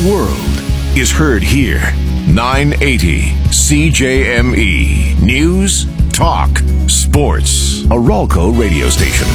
world is heard here. 980 CJME News, Talk, Sports. A Ralco radio station.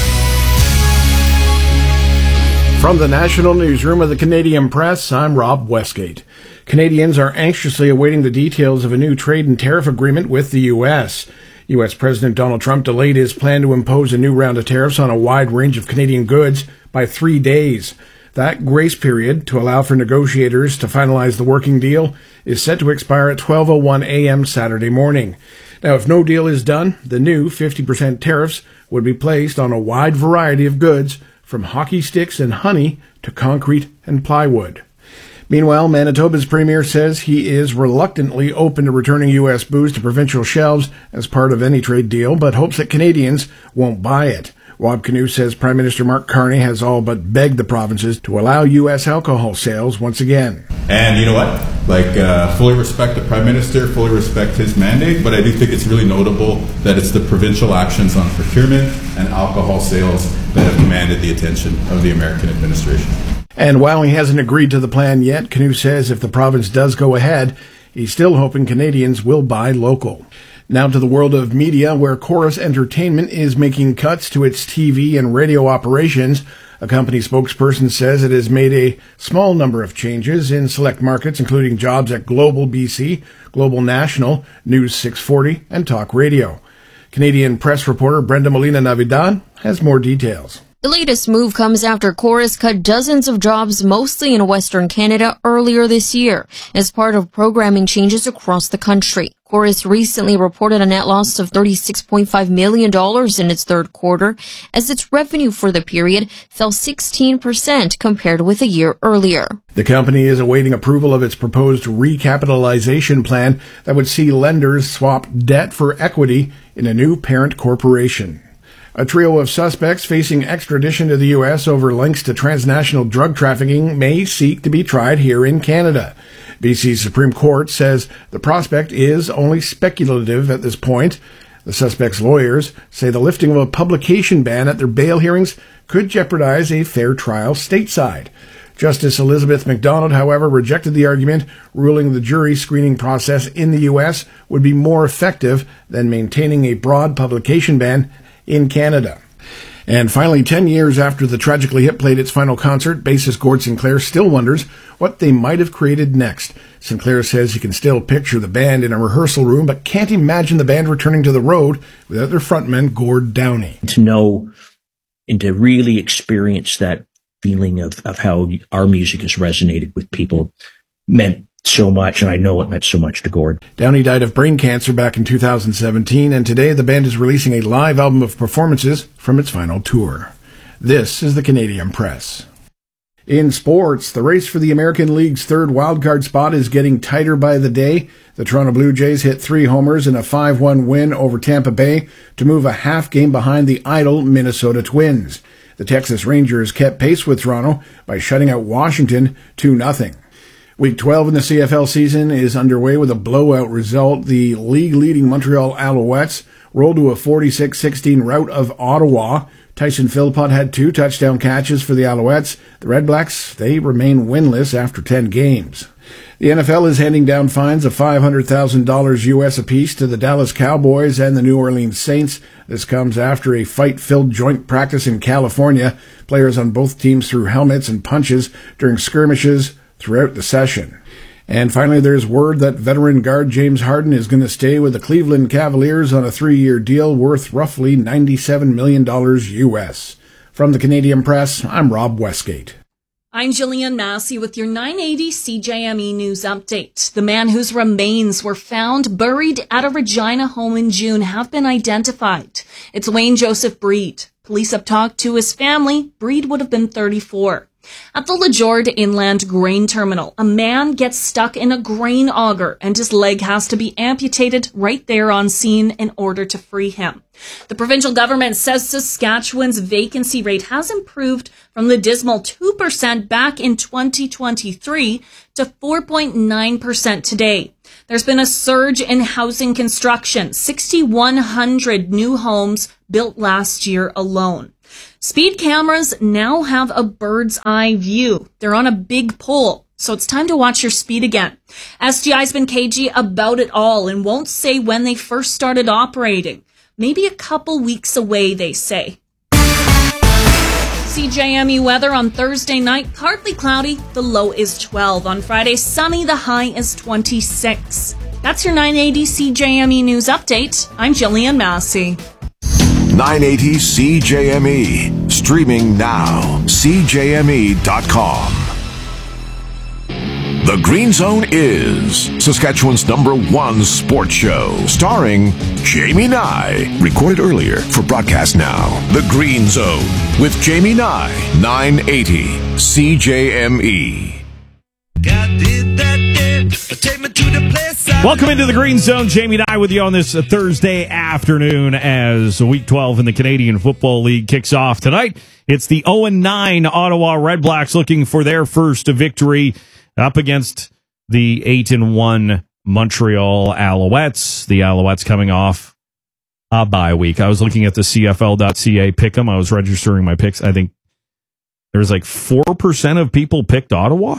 From the National Newsroom of the Canadian Press, I'm Rob Westgate. Canadians are anxiously awaiting the details of a new trade and tariff agreement with the U.S. U.S. President Donald Trump delayed his plan to impose a new round of tariffs on a wide range of Canadian goods by 3 days. That grace period, to allow for negotiators to finalize the working deal, is set to expire at 12:01 a.m. Saturday morning. Now, if no deal is done, the new 50% tariffs would be placed on a wide variety of goods, from hockey sticks and honey to concrete and plywood. Meanwhile, Manitoba's premier says he is reluctantly open to returning U.S. booze to provincial shelves as part of any trade deal, but hopes that Canadians won't buy it. Rob Canoe says Prime Minister Mark Carney has all but begged the provinces to allow U.S. alcohol sales once again. And you know what? Fully respect the Prime Minister, fully respect his mandate, but I do think it's really notable that it's the provincial actions on procurement and alcohol sales that have commanded the attention of the American administration. And while he hasn't agreed to the plan yet, Canoe says if the province does go ahead, he's still hoping Canadians will buy local. Now to the world of media, where Corus Entertainment is making cuts to its TV and radio operations. A company spokesperson says it has made a small number of changes in select markets, including jobs at Global BC, Global National, News 640, and Talk Radio. Canadian press reporter Brenda Molina Navidad has more details. The latest move comes after Corus cut dozens of jobs, mostly in Western Canada, earlier this year, as part of programming changes across the country. Corus recently reported a net loss of $36.5 million in its third quarter, as its revenue for the period fell 16% compared with a year earlier. The company is awaiting approval of its proposed recapitalization plan that would see lenders swap debt for equity in a new parent corporation. A trio of suspects facing extradition to the U.S. over links to transnational drug trafficking may seek to be tried here in Canada. BC's Supreme Court says the prospect is only speculative at this point. The suspects' lawyers say the lifting of a publication ban at their bail hearings could jeopardize a fair trial stateside. Justice Elizabeth MacDonald, however, rejected the argument, ruling the jury screening process in the U.S. would be more effective than maintaining a broad publication ban in Canada. And finally, 10 years after the Tragically Hip played its final concert, bassist Gord Sinclair still wonders what they might have created next. Sinclair says he can still picture the band in a rehearsal room, but can't imagine the band returning to the road without their frontman, Gord Downey. To know and to really experience that feeling of how our music has resonated with people meant so much, and I know it meant so much to Gord. Downey died of brain cancer back in 2017, and today the band is releasing a live album of performances from its final tour. This is the Canadian Press. In sports, the race for the American League's third wildcard spot is getting tighter by the day. The Toronto Blue Jays hit 3 homers in a 5-1 win over Tampa Bay to move a half game behind the idle Minnesota Twins. The Texas Rangers kept pace with Toronto by shutting out Washington 2-0. Week 12 in the CFL season is underway with a blowout result. The league-leading Montreal Alouettes rolled to a 46-16 rout of Ottawa. Tyson Philpott had 2 touchdown catches for the Alouettes. The Red Blacks, they remain winless after 10 games. The NFL is handing down fines of $500,000 U.S. apiece to the Dallas Cowboys and the New Orleans Saints. This comes after a fight-filled joint practice in California. Players on both teams threw helmets and punches during skirmishes throughout the session. And finally, there's word that veteran guard James Harden is going to stay with the Cleveland Cavaliers on a 3-year deal worth roughly $97 million U.S. From the Canadian Press, I'm Rob Westgate. I'm Jillian Massey with your 980 CJME News Update. The man whose remains were found buried at a Regina home in June have been identified. It's Wayne Joseph Breed. Police have talked to his family. Breed would have been 34. At the LeJord Inland Grain Terminal, a man gets stuck in a grain auger and his leg has to be amputated right there on scene in order to free him. The provincial government says Saskatchewan's vacancy rate has improved from the dismal 2% back in 2023 to 4.9% today. There's been a surge in housing construction, 6,100 new homes built last year alone. Speed cameras now have a bird's eye view. They're on a big pole, So it's time to watch your speed again. SGI's been cagey about it all and won't say when they first started operating. Maybe a couple weeks away, they say. CJME weather on Thursday night, partly cloudy, the low is 12. On Friday, sunny, the high is 26. That's your 980 CJME News Update. I'm Jillian Massey. 980 CJME. Streaming now. CJME.com. The Green Zone is Saskatchewan's #1 sports show, starring Jamie Nye. Recorded earlier for broadcast now. The Green Zone with Jamie Nye, 980 CJME. Welcome into the Green Zone. Jamie Nye with you on this Thursday afternoon as Week 12 in the Canadian Football League kicks off tonight. It's the 0-9 Ottawa Redblacks looking for their first victory up against the 8-1 Montreal Alouettes. The Alouettes coming off a bye week. I was looking at the CFL.ca pick'em. I was registering my picks. I think there's like 4% of people picked Ottawa.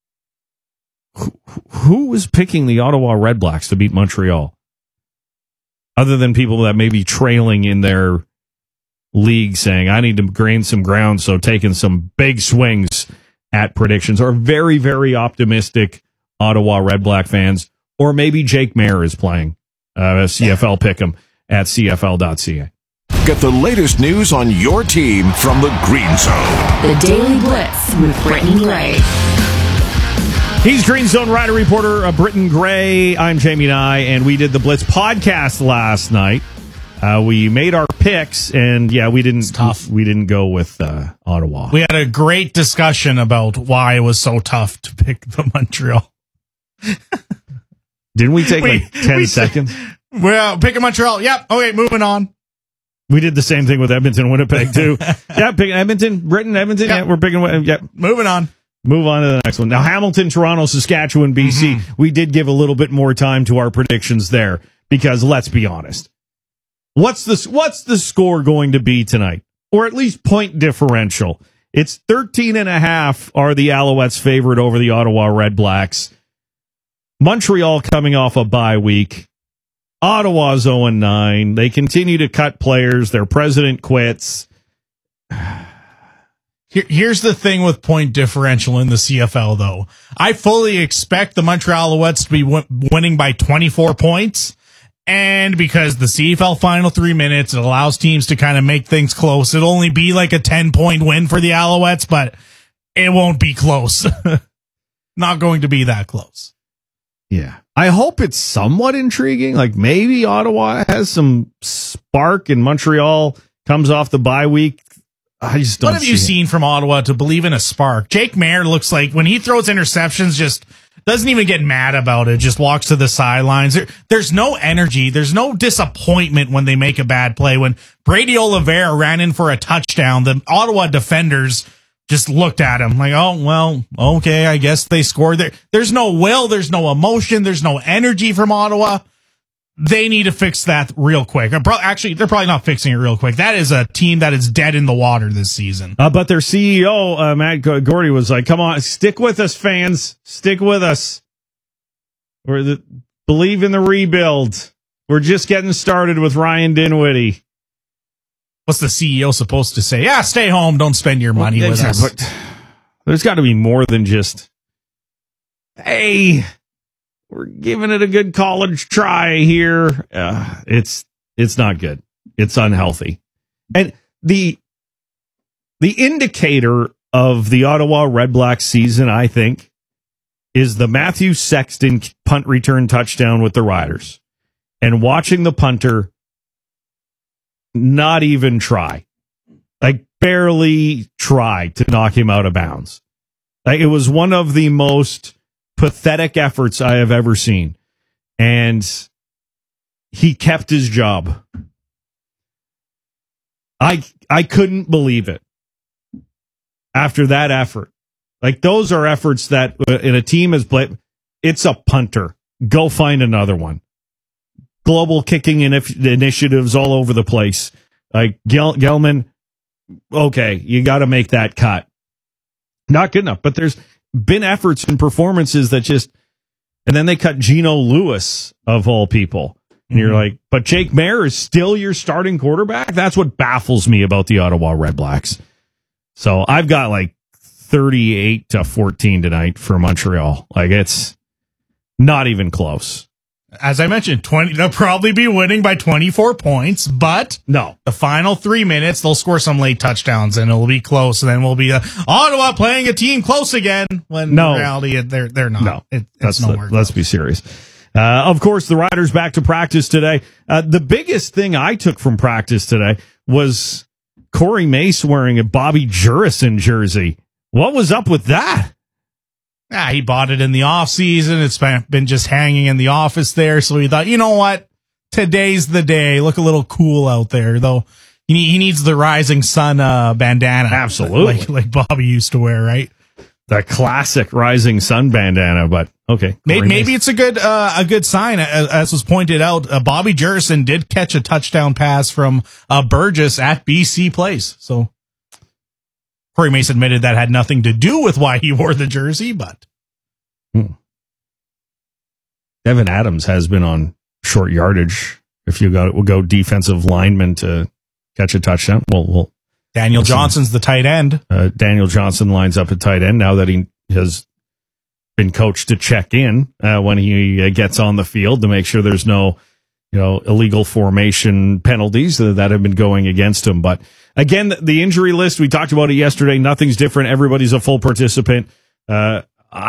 Who was picking the Ottawa Redblacks to beat Montreal? Other than people that may be trailing in their league saying, I need to gain some ground, so taking some big swings at predictions, or very, very optimistic Ottawa Redblack fans, or maybe Jake Mayer is playing CFL Pick'em at CFL.ca. Get the latest news on your team from the Green Zone. The Daily Blitz with Britton Gray. He's Green Zone Rider Reporter Britton Gray. I'm Jamie Nye, and we did the Blitz podcast last night. We made our picks, and we didn't go with Ottawa. We had a great discussion about why it was so tough to pick the Montreal. Didn't we take 10 seconds? Well, picking Montreal. Yep. Okay, moving on. We did the same thing with Edmonton, Winnipeg, too. Picking Edmonton, Britain, Edmonton. Yep. Yeah, we're picking. Moving on. Move on to the next one. Now, Hamilton, Toronto, Saskatchewan, BC. Mm-hmm. We did give a little bit more time to our predictions there because let's be honest. What's the score going to be tonight? Or at least point differential. It's 13.5 are the Alouettes favorite over the Ottawa Redblacks. Montreal coming off a bye week. Ottawa's 0-9. They continue to cut players. Their president quits. Here's the thing with point differential in the CFL, though. I fully expect the Montreal Alouettes to be winning by 24 points. And because the CFL final 3 minutes, it allows teams to kind of make things close. It'll only be like a 10-point win for the Alouettes, but it won't be close. Not going to be that close. Yeah. I hope it's somewhat intriguing. Like maybe Ottawa has some spark and Montreal comes off the bye week. I just don't. What have you seen from Ottawa to believe in a spark? Jake Mayer looks like when he throws interceptions, just doesn't even get mad about it. Just walks to the sidelines. There's no energy. There's no disappointment when they make a bad play. When Brady Oliveira ran in for a touchdown, the Ottawa defenders just looked at him like, oh, well, okay, I guess they scored there. There's no will. There's no emotion. There's no energy from Ottawa. They need to fix that real quick. Actually, they're probably not fixing it real quick. That is a team that is dead in the water this season. But their CEO, Matt Gordy, was like, come on, stick with us, fans. Stick with us. Believe in the rebuild. We're just getting started with Ryan Dinwiddie. What's the CEO supposed to say? Yeah, stay home. Don't spend your money with us. But there's got to be more than just, hey, we're giving it a good college try here. It's not good. It's unhealthy. And the indicator of the Ottawa Redblacks season, I think, is the Matthew Sexton punt return touchdown with the Riders. And watching the punter not even try. Like barely try to knock him out of bounds. Like it was one of the most pathetic efforts I have ever seen. And he kept his job. I couldn't believe it. After that effort. Like those are efforts that in a team has played. It's a punter. Go find another one. Global kicking initiatives all over the place. Like Gelman, okay, you got to make that cut. Not good enough. But been efforts and performances that just, and then they cut Geno Lewis of all people. And you're like, but Jake Maier is still your starting quarterback? That's what baffles me about the Ottawa Redblacks. So I've got like 38-14 tonight for Montreal. Like, it's not even close. As I mentioned, they'll probably be winning by 24 points, but no, the final 3 minutes, they'll score some late touchdowns and it'll be close. And then we'll be Ottawa playing a team close again when in reality they're not. No, nowhere let's be serious. Of course, the Riders back to practice today. The biggest thing I took from practice today was Corey Mace wearing a Bobby Jurison jersey. What was up with that? He bought it in the off season. It's been just hanging in the office there. So he thought, you know what? Today's the day. Look a little cool out there, though. He needs the Rising Sun bandana. Absolutely. Like Bobby used to wear, right? The classic Rising Sun bandana, but okay. Maybe it's a good sign. As was pointed out, Bobby Jurison did catch a touchdown pass from Burgess at BC Place. So Corey Mace admitted that had nothing to do with why he wore the jersey, but Evan Adams has been on short yardage. If we'll go defensive lineman to catch a touchdown. Well, Daniel Johnson's the tight end. Daniel Johnson lines up at tight end now that he has been coached to check in when he gets on the field to make sure there's no, illegal formation penalties that have been going against him. But again, the injury list, we talked about it yesterday. Nothing's different. Everybody's a full participant. Here's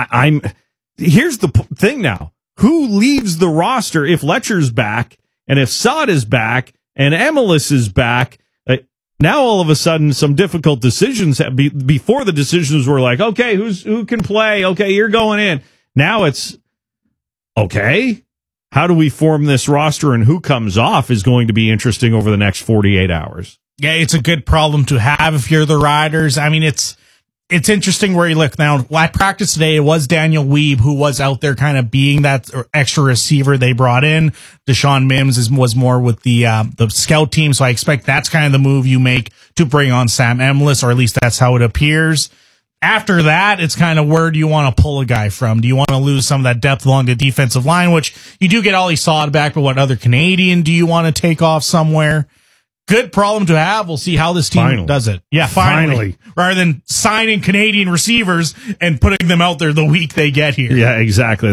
the thing now. Who leaves the roster if Letcher's back and if Saad is back and Emelis is back? Now all of a sudden some difficult decisions before the decisions were like, okay, who can play? Okay, you're going in. Now it's okay. How do we form this roster and who comes off is going to be interesting over the next 48 hours. Yeah, it's a good problem to have if you're the Riders. I mean, it's interesting where you look now. At practice today, it was Daniel Weeb who was out there kind of being that extra receiver they brought in. Deshaun Mims was more with the scout team, so I expect that's kind of the move you make to bring on Sam Emelis, or at least that's how it appears. After that, it's kind of where do you want to pull a guy from? Do you want to lose some of that depth along the defensive line, which you do get Ollie Saad back, but what other Canadian do you want to take off somewhere? Good problem to have. We'll see how this team does it. Yeah, finally. Rather than signing Canadian receivers and putting them out there the week they get here. Yeah, exactly.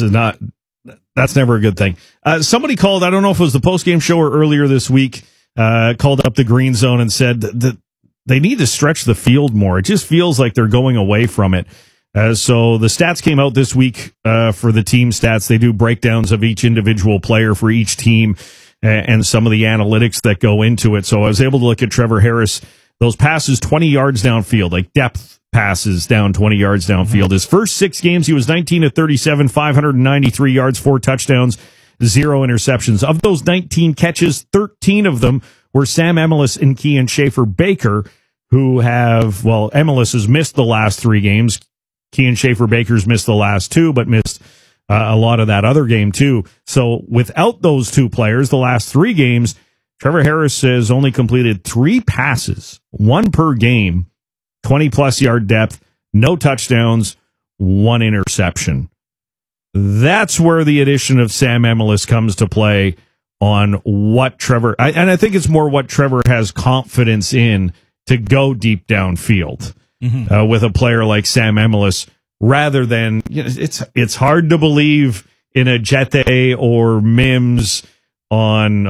That's never a good thing. Somebody called, I don't know if it was the postgame show or earlier this week, called up the Green Zone and said that they need to stretch the field more. It just feels like they're going away from it. So the stats came out this week for the team stats. They do breakdowns of each individual player for each team and some of the analytics that go into it. So I was able to look at Trevor Harris, those passes 20 yards downfield, like depth passes down 20 yards downfield. His first 6 games, he was 19-37, 593 yards, 4 touchdowns, 0 interceptions. Of those 19 catches, 13 of them were Sam Emelis and Kean Schaefer-Baker, who have, Emelis has missed the last 3 games. Kean Schaefer-Baker's missed the last 2, but missed a lot of that other game too. So without those 2 players, the last 3 games, Trevor Harris has only completed 3 passes, 1 per game, 20-plus yard depth, no touchdowns, 1 interception. That's where the addition of Sam Emelis comes to play on what Trevor, and I think it's more what Trevor has confidence in to go deep downfield with a player like Sam Emelis, rather than, it's hard to believe in a Jete or Mims on,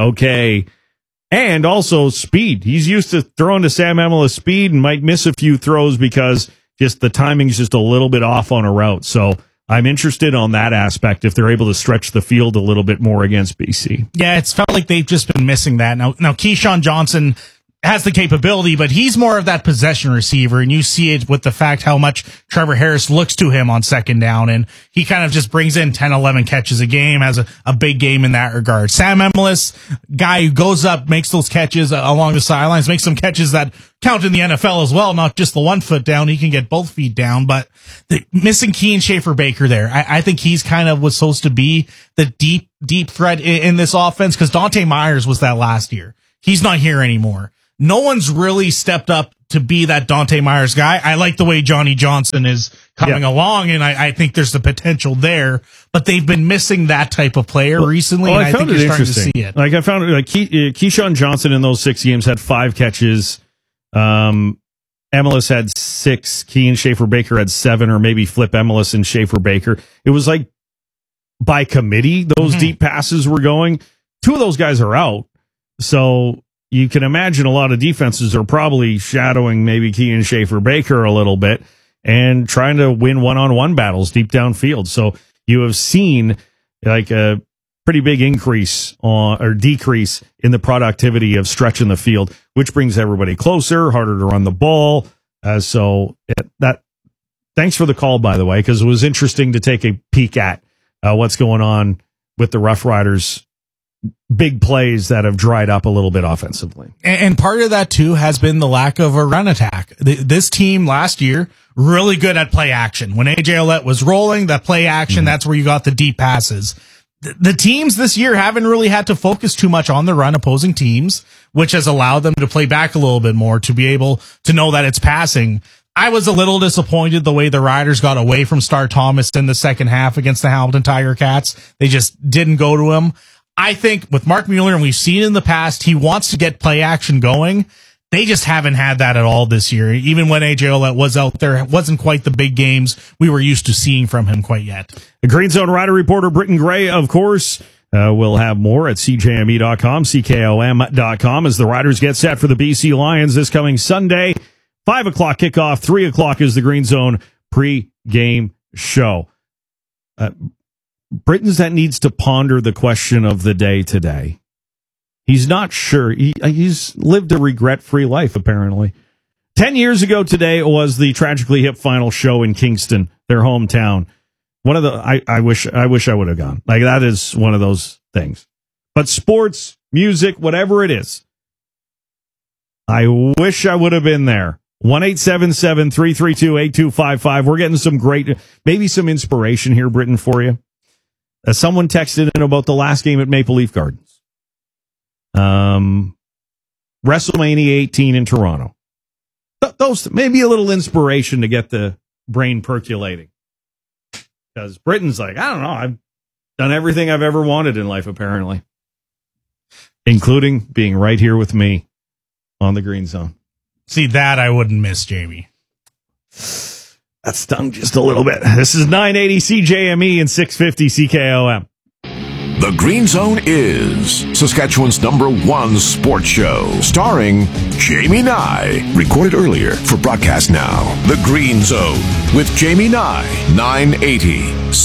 and also speed. He's used to throwing to Sam Emelis speed and might miss a few throws because just the timing's just a little bit off on a route. So I'm interested on that aspect if they're able to stretch the field a little bit more against BC. Yeah, it's felt like they've just been missing that. Now Keyshawn Johnson has the capability, but he's more of that possession receiver, and you see it with the fact how much Trevor Harris looks to him on second down, and he kind of just brings in 10, 11 catches a game, has a big game in that regard. Sam Emelis, guy who goes up, makes those catches along the sidelines, makes some catches that count in the NFL as well, not just the 1 foot down. He can get both feet down, but missing Kean Schaefer-Baker there, I think he's kind of was supposed to be the deep threat in this offense, because Dante Myers was that last year. He's not here anymore. No one's really stepped up to be that Dante Myers guy. I like the way Johnny Johnson is coming along, and I think there's the potential there. But they've been missing that type of player recently, and I think you're starting to see it. Like I found Keyshawn Johnson in those 6 games had 5 catches. Emilus had 6. Kean Schaefer-Baker had 7, or maybe flip Emilus and Schaefer-Baker. It was like by committee, those deep passes were going. 2 of those guys are out. So you can imagine a lot of defenses are probably shadowing maybe Kean Schaefer-Baker a little bit and trying to win one-on-one battles deep downfield. So you have seen like a pretty big increase or decrease in the productivity of stretching the field, which brings everybody closer, harder to run the ball. Thanks for the call, by the way, because it was interesting to take a peek at what's going on with the Rough Riders. Big plays that have dried up a little bit offensively. And part of that, too, has been the lack of a run attack. This team last year, really good at play action. When A.J. Ouellette was rolling, that play action, that's where you got the deep passes. The teams this year haven't really had to focus too much on the run, opposing teams, which has allowed them to play back a little bit more, to be able to know that it's passing. I was a little disappointed the way the Riders got away from Star Thomas in the second half against the Hamilton Tiger Cats. They just didn't go to him. I think with Mark Mueller, and we've seen in the past, he wants to get play action going. They just haven't had that at all this year. Even when A.J. Ouellette was out there, it wasn't quite the big games we were used to seeing from him quite yet. The Green Zone Rider reporter, Britton Gray, of course, will have more at CJME.com, CKOM.com, as the Riders get set for the BC Lions this coming Sunday. 5 o'clock kickoff, 3 o'clock is the Green Zone pre-game show. Britton's that needs to ponder the question of the day today. He's not sure. He's lived a regret-free life, apparently. 10 years ago today was the Tragically Hip final show in Kingston, their hometown. One of the I wish I would have gone. Like, that is one of those things. But sports, music, whatever it is, I wish I would have been there. 1-877-332-8255. We're getting some great, maybe some inspiration here, Britton, for you. Someone texted in about the last game at Maple Leaf Gardens. WrestleMania 18 in Toronto. Those maybe a little inspiration to get the brain percolating. Because Britton's like, I don't know, I've done everything I've ever wanted in life, apparently. Including being right here with me on the Green Zone. See, that I wouldn't miss, Jamie. That stung just a little bit. This is 980 CJME and 650 CKOM. The Green Zone is Saskatchewan's #1 sports show, starring Jamie Nye. Recorded earlier for broadcast now. The Green Zone with Jamie Nye, 980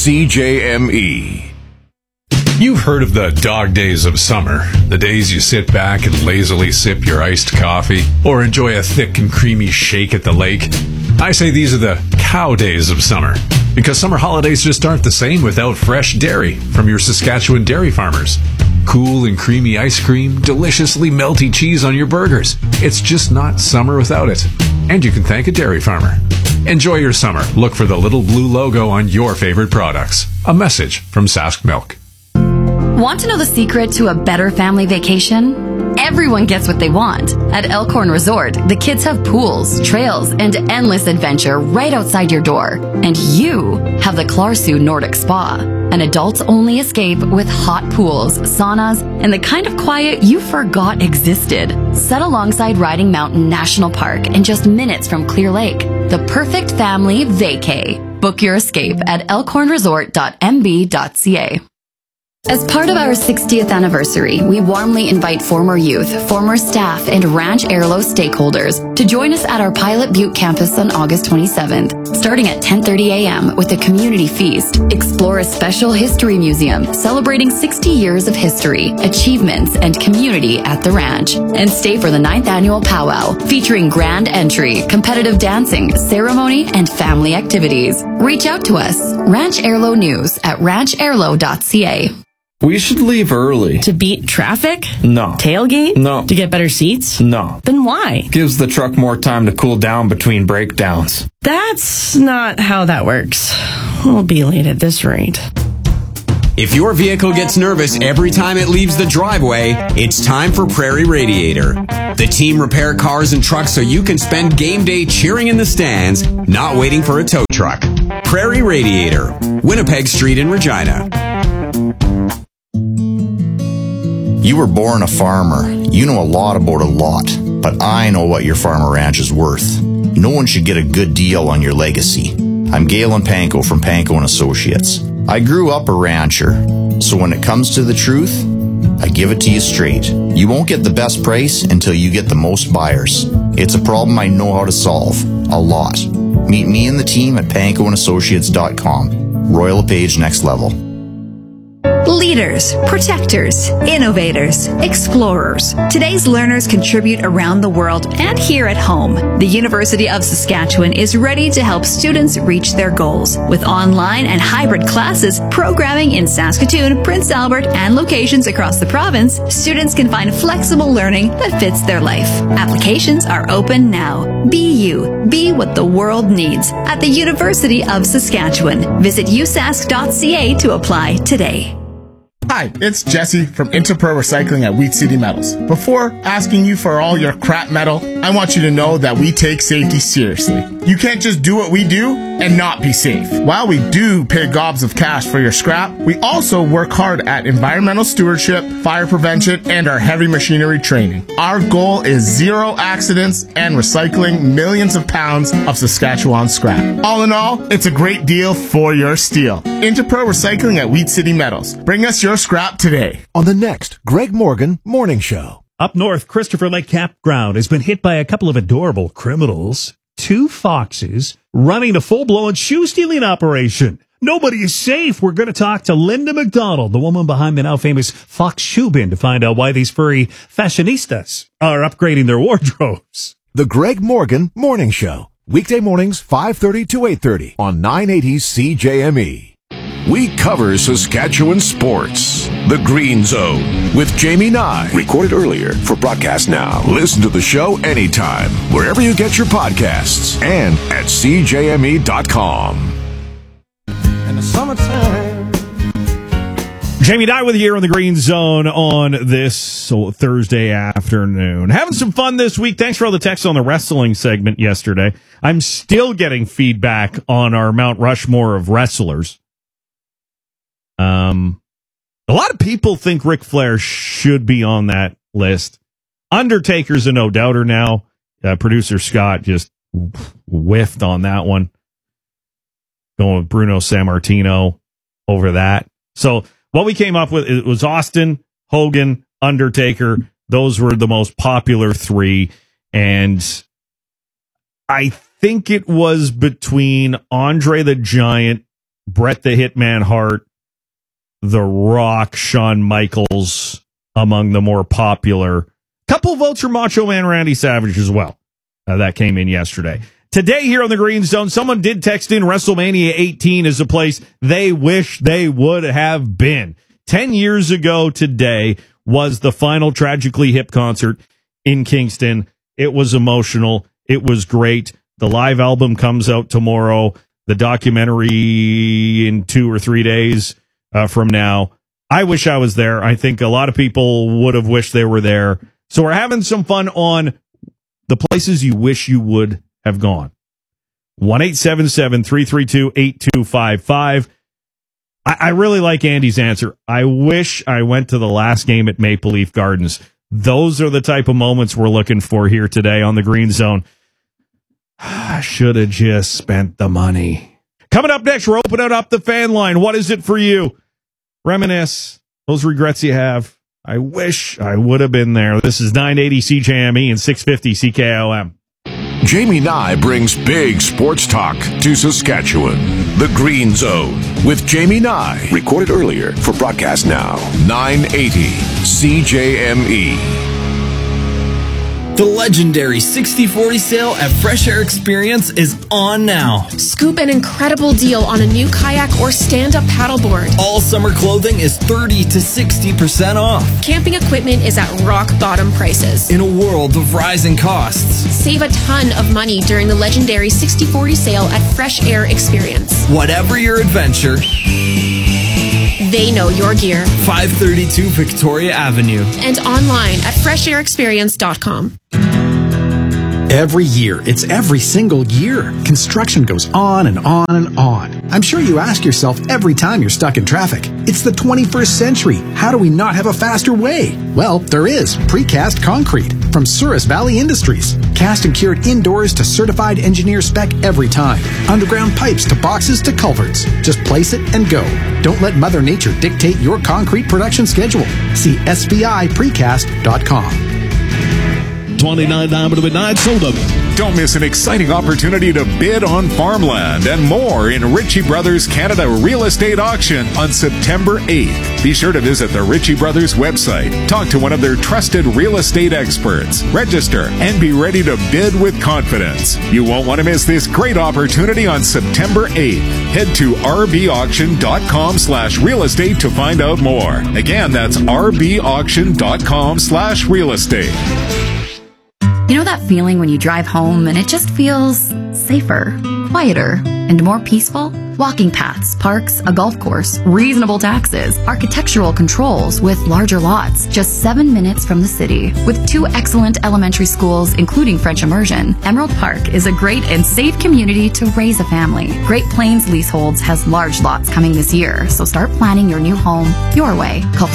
CJME. You've heard of the dog days of summer, the days you sit back and lazily sip your iced coffee or enjoy a thick and creamy shake at the lake. I say these are the cow days of summer, because summer holidays just aren't the same without fresh dairy from your Saskatchewan dairy farmers. Cool and creamy ice cream, deliciously melty cheese on your burgers. It's just not summer without it. And you can thank a dairy farmer. Enjoy your summer. Look for the little blue logo on your favorite products. A message from Sask Milk. Want to know the secret to a better family vacation? Everyone gets what they want. At Elkhorn Resort, the kids have pools, trails, and endless adventure right outside your door. And you have the Klarsu Nordic Spa, an adults-only escape with hot pools, saunas, and the kind of quiet you forgot existed. Set alongside Riding Mountain National Park and just minutes from Clear Lake. The perfect family vacay. Book your escape at elkhornresort.mb.ca. As part of our 60th anniversary, we warmly invite former youth, former staff, and Ranch Airlo stakeholders to join us at our Pilot Butte campus on August 27th, starting at 10:30 a.m. with a community feast. Explore a special history museum celebrating 60 years of history, achievements, and community at the ranch. And stay for the 9th annual powwow, featuring grand entry, competitive dancing, ceremony, and family activities. Reach out to us, Ranch Airlo News at ranchairlo.ca. We should leave early. To beat traffic? No. Tailgate? No. To get better seats? No. Then why? Gives the truck more time to cool down between breakdowns. That's not how that works. We'll be late at this rate. If your vehicle gets nervous every time it leaves the driveway, it's time for Prairie Radiator. The team repair cars and trucks so you can spend game day cheering in the stands, not waiting for a tow truck. Prairie Radiator, Winnipeg Street in Regina. You were born a farmer. You know a lot about a lot, but I know what your farm or ranch is worth. No one should get a good deal on your legacy. I'm Galen Panko from Panko & Associates. I grew up a rancher, so when it comes to the truth, I give it to you straight. You won't get the best price until you get the most buyers. It's a problem I know how to solve. A lot. Meet me and the team at pankoandassociates.com. Royal LePage Next Level. Leaders, protectors, innovators, explorers. Today's learners contribute around the world and here at home. The University of Saskatchewan is ready to help students reach their goals. With online and hybrid classes, programming in Saskatoon, Prince Albert, and locations across the province, students can find flexible learning that fits their life. Applications are open now. Be you. Be what the world needs at the University of Saskatchewan. Visit usask.ca to apply today. Hi, it's Jesse from Interpro Recycling at Wheat City Metals. Before asking you for all your crap metal, I want you to know that we take safety seriously. You can't just do what we do and not be safe. While we do pay gobs of cash for your scrap, we also work hard at environmental stewardship, fire prevention, and our heavy machinery training. Our goal is zero accidents and recycling millions of pounds of Saskatchewan scrap. All in all, it's a great deal for your steel. Interpro Recycling at Wheat City Metals. Bring us your scrap today. On the next Greg Morgan Morning Show. Up north, Christopher Lake Campground has been hit by a couple of adorable criminals. 2 foxes running a full-blown shoe-stealing operation. Nobody is safe. We're going to talk to Linda McDonald, the woman behind the now famous Fox Shoe Bin, to find out why these furry fashionistas are upgrading their wardrobes. The Greg Morgan Morning Show. Weekday mornings, 5:30 to 8:30 on 980 CJME. We cover Saskatchewan sports. The Green Zone with Jamie Nye. Recorded earlier for broadcast now. Listen to the show anytime, wherever you get your podcasts and at CJME.com. In the summertime. Jamie Nye with you here on the Green Zone on this Thursday afternoon. Having some fun this week. Thanks for all the texts on the wrestling segment yesterday. I'm still getting feedback on our Mount Rushmore of wrestlers. A lot of people think Ric Flair should be on that list. Undertaker's a no-doubter now. Producer Scott just whiffed on that one. Going with Bruno Sammartino over that. So what we came up with, it was Austin, Hogan, Undertaker. Those were the most popular 3. And I think it was between Andre the Giant, Bret the Hitman Hart, The Rock, Shawn Michaels among the more popular. Couple votes for Macho Man Randy Savage as well. That came in yesterday. Today here on the Green Zone, someone did text in WrestleMania 18 is a place they wish they would have been. 10 years ago today was the final Tragically Hip concert in Kingston. It was emotional. It was great. The live album comes out tomorrow. The documentary in 2 or 3 days from now. I wish I was there. I think a lot of people would have wished they were there. So we're having some fun on the places you wish you would have gone. 1-877-332-8255. I really like Andy's answer. I wish I went to the last game at Maple Leaf Gardens. Those are the type of moments we're looking for here today on the Green Zone. I should have just spent the money. Coming up next, we're opening up the fan line. What is it for you? Reminisce those regrets you have. I wish I would have been there. This is 980 CJME and 650 CKOM. Jamie Nye brings big sports talk to Saskatchewan. The Green Zone with Jamie Nye. Recorded earlier for broadcast now. 980 CJME. The legendary 60/40 sale at Fresh Air Experience is on now. Scoop an incredible deal on a new kayak or stand-up paddleboard. All summer clothing is 30 to 60% off. Camping equipment is at rock-bottom prices. In a world of rising costs. Save a ton of money during the legendary 60/40 sale at Fresh Air Experience. Whatever your adventure, They know your gear. 532 Victoria Avenue. And online at freshairexperience.com. Every year, it's every single year. Construction goes on and on and on. I'm sure you ask yourself every time you're stuck in traffic, it's the 21st century. How do we not have a faster way? Well, there is precast concrete from Souris Valley Industries. Cast and cured indoors to certified engineer spec every time. Underground pipes to boxes to culverts. Just place it and go. Don't let Mother Nature dictate your concrete production schedule. See SVIprecast.com. 29 Diamond of Midnight sold up. Don't miss an exciting opportunity to bid on farmland and more in Ritchie Brothers Canada Real Estate Auction on September 8th. Be sure to visit the Ritchie Brothers website, talk to one of their trusted real estate experts, register, and be ready to bid with confidence. You won't want to miss this great opportunity on September 8th. Head to rbauction.com/real estate to find out more. Again, that's rbauction.com/real estate. You know that feeling when you drive home and it just feels safer, quieter, and more peaceful? Walking paths, parks, a golf course, reasonable taxes, architectural controls with larger lots, just 7 minutes from the city. With 2 excellent elementary schools, including French immersion, Emerald Park is a great and safe community to raise a family. Great Plains Leaseholds has large lots coming this year, so start planning your new home your way. Call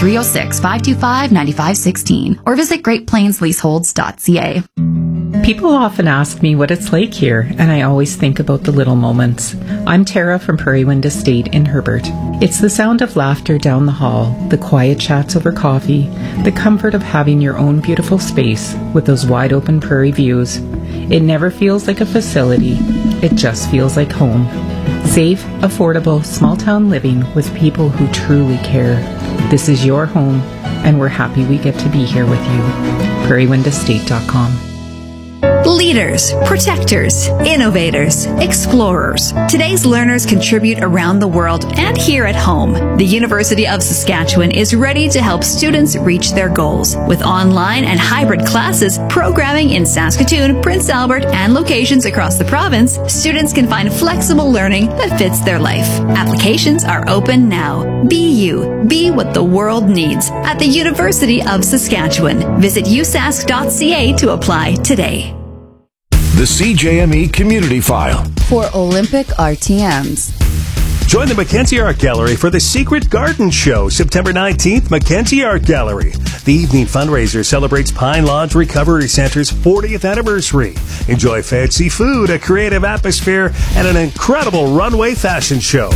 306-525-9516 or visit greatplainsleaseholds.ca. People often ask me what it's like here, and I always think about the little moments. I'm Tara from Prairie Wind Estate in Herbert. It's the sound of laughter down the hall, the quiet chats over coffee, the comfort of having your own beautiful space with those wide open prairie views. It never feels like a facility, it just feels like home. Safe, affordable, small town living with people who truly care. This is your home, and we're happy we get to be here with you. prairiewindestate.com. Leaders, protectors, innovators, explorers. Today's learners contribute around the world and here at home. The University of Saskatchewan is ready to help students reach their goals. With online and hybrid classes, programming in Saskatoon, Prince Albert, and locations across the province, students can find flexible learning that fits their life. Applications are open now. Be you. Be what the world needs at the University of Saskatchewan. Visit usask.ca to apply today. The CJME Community File for Olympic RTMs. Join the Mackenzie Art Gallery for the Secret Garden Show, September 19th, Mackenzie Art Gallery. The evening fundraiser celebrates Pine Lodge Recovery Center's 40th anniversary. Enjoy fancy food, a creative atmosphere, and an incredible runway fashion show.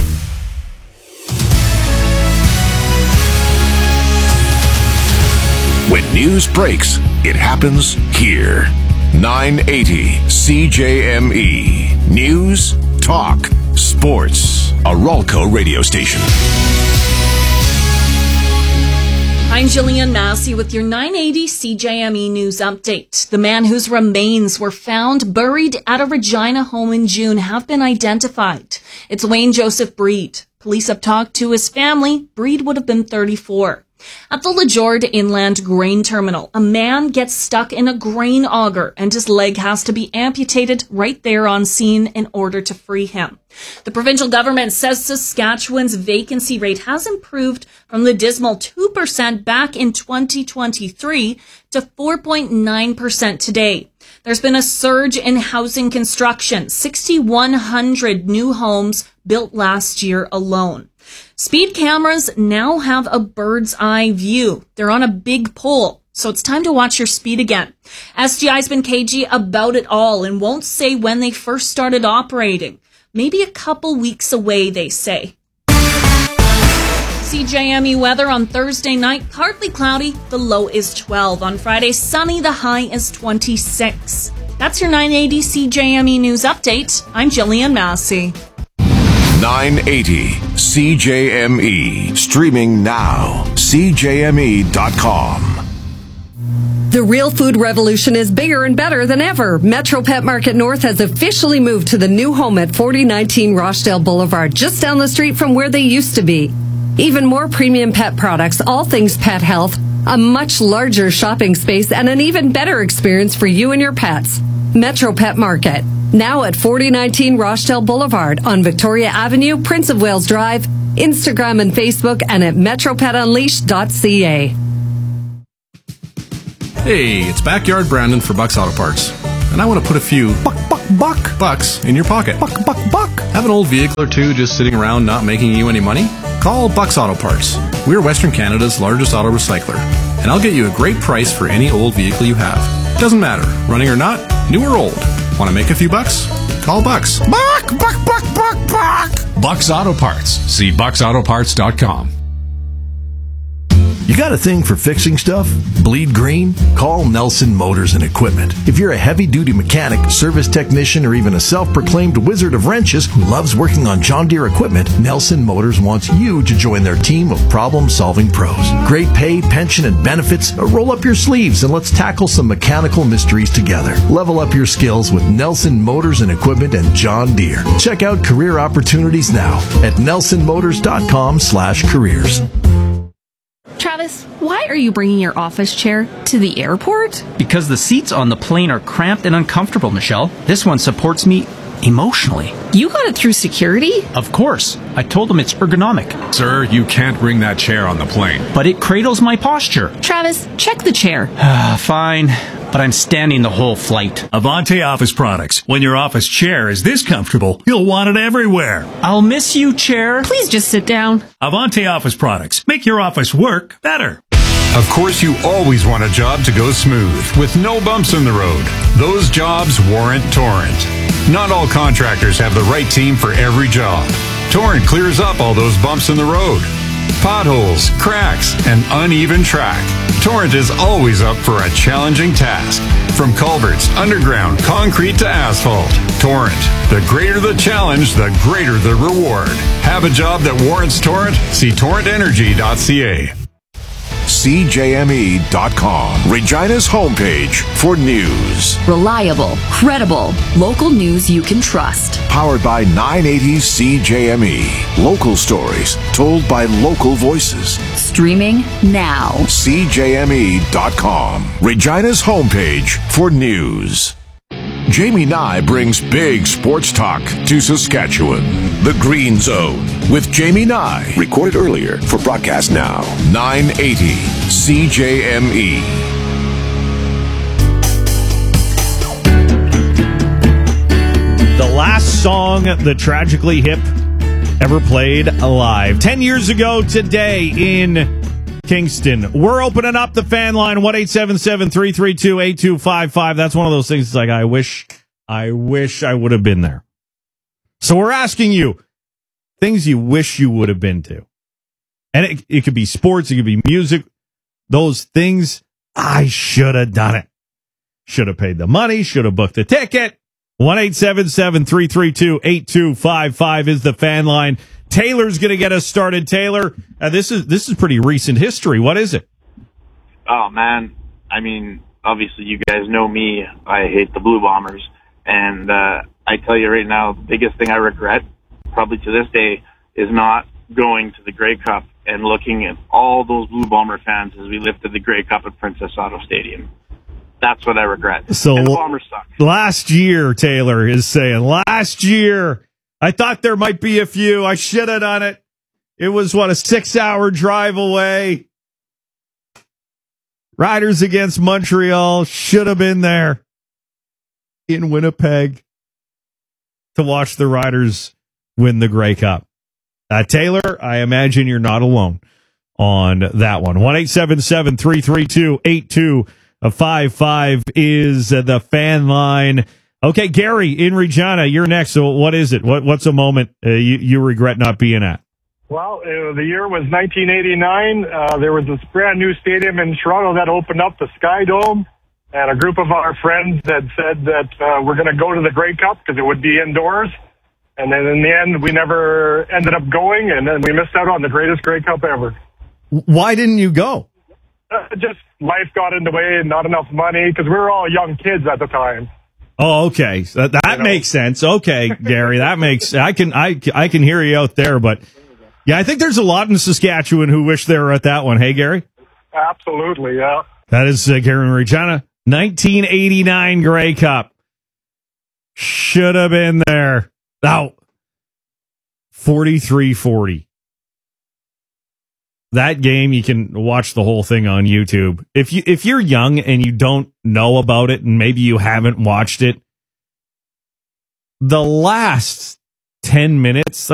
When news breaks, it happens here. 980 CJME. News, talk, sports. A Ralco radio station. I'm Jillian Massey with your 980 CJME News Update. The man whose remains were found buried at a Regina home in June have been identified. It's Wayne Joseph Breed. Police have talked to his family. Breed would have been 34. At the LeJord Inland Grain Terminal, a man gets stuck in a grain auger and his leg has to be amputated right there on scene in order to free him. The provincial government says Saskatchewan's vacancy rate has improved from the dismal 2% back in 2023 to 4.9% today. There's been a surge in housing construction, 6,100 new homes built last year alone. Speed cameras now have a bird's eye view. They're on a big pole, so it's time to watch your speed again. SGI's been cagey about it all and won't say when they first started operating. Maybe a couple weeks away, they say. CJME weather on Thursday night, partly cloudy, the low is 12. On Friday, sunny, the high is 26. That's your 980 CJME News Update. I'm Jillian Massey. 980 CJME. Streaming now. CJME.com. The real food revolution is bigger and better than ever. Metro Pet Market North has officially moved to the new home at 4019 Rochdale Boulevard, just down the street from where they used to be. Even more premium pet products, all things pet health, a much larger shopping space, and an even better experience for you and your pets. Metro Pet Market, now at 4019 Rochdale Boulevard on Victoria Avenue, Prince of Wales Drive, Instagram and Facebook, and at metropetunleashed.ca. Hey, it's Backyard Brandon for Bucks Auto Parts. And I want to put a few bucks in your pocket. Buck. Have an old vehicle or two just sitting around not making you any money? Call Bucks Auto Parts. We're Western Canada's largest auto recycler. And I'll get you a great price for any old vehicle you have. Doesn't matter, running or not, new or old. Want to make a few bucks? Call Bucks. Buck! Bucks Auto Parts. See bucksautoparts.com. You got a thing for fixing stuff? Bleed green? Call Nelson Motors and Equipment. If you're a heavy-duty mechanic, service technician, or even a self-proclaimed wizard of wrenches who loves working on John Deere equipment, Nelson Motors wants you to join their team of problem-solving pros. Great pay, pension, and benefits. Roll up your sleeves and let's tackle some mechanical mysteries together. Level up your skills with Nelson Motors and Equipment and John Deere. Check out career opportunities now at nelsonmotors.com/careers. Travis, why are you bringing your office chair to the airport? Because the seats on the plane are cramped and uncomfortable, Michelle. This one supports me emotionally. You got it through security? Of course. I told them it's ergonomic. Sir, you can't bring that chair on the plane. But it cradles my posture. Travis, check the chair. Fine, but I'm standing the whole flight. Avante Office Products. When your office chair is this comfortable, you'll want it everywhere. I'll miss you, chair. Please just sit down. Avante Office Products. Make your office work better. Of course, you always want a job to go smooth, with no bumps in the road. Those jobs warrant Torrent. Not all contractors have the right team for every job. Torrent clears up all those bumps in the road. Potholes, cracks, and uneven track. Torrent is always up for a challenging task. From culverts, underground, concrete to asphalt. Torrent. The greater the challenge, the greater the reward. Have a job that warrants Torrent? See torrentenergy.ca. CJME.com, Regina's homepage for news. Reliable, credible, local news you can trust. Powered by 980 CJME. Local stories told by local voices. Streaming now. CJME.com, Regina's homepage for news. Jamie Nye brings big sports talk to Saskatchewan. The Green Zone with Jamie Nye. Recorded earlier for broadcast now. 980 CJME. The last song the Tragically Hip ever played live. 10 years ago today in Kingston. We're opening up the fan line, 1-877-332-8255. That's one of those things. It's like, I wish I would have been there. So we're asking you things you wish you would have been to. And it could be sports, it could be music. Those things, I should have done it. Should have paid the money, should have booked the ticket. 1-877-332-8255 is the fan line. Taylor's going to get us started. Taylor, this is pretty recent history. What is it? Oh, man. I mean, obviously you guys know me. I hate the Blue Bombers. And I tell you right now, the biggest thing I regret, probably to this day, is not going to the Grey Cup and looking at all those Blue Bomber fans as we lifted the Grey Cup at Princess Auto Stadium. That's what I regret. So and the Bombers suck. Last year, Taylor is saying, last year, I thought there might be a few. I should have done it. It was, a 6-hour drive away. Riders against Montreal. Should have been there in Winnipeg to watch the Riders win the Grey Cup. Taylor, I imagine you're not alone on that one. 1-877-332-8255 is the fan line. Okay, Gary in Regina, you're next. So what is it? What's a moment you regret not being at? Well, the year was 1989. There was this brand new stadium in Toronto that opened up, the Sky Dome, and a group of our friends had said that we're going to go to the Grey Cup because it would be indoors. And then in the end, we never ended up going, and then we missed out on the greatest Grey Cup ever. Why didn't you go? Just life got in the way and not enough money because we were all young kids at the time. Oh, okay. So that makes sense. Okay, Gary, that makes I can hear you out there, but yeah, I think there's a lot in Saskatchewan who wish they were at that one. Hey, Gary? Absolutely, yeah. That is Gary in Regina. 1989 Grey Cup. Should have been there. Now, 43-40. that game, you can watch the whole thing on YouTube. If you're young and you don't know about it and maybe you haven't watched it, the last 10 minutes,